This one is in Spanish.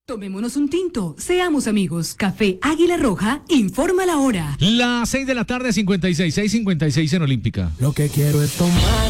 Tomémonos un tinto, seamos amigos. Café Águila Roja, informa la hora. Las 6 de la tarde, 56, 6:56 en Olímpica. Lo que quiero es tomar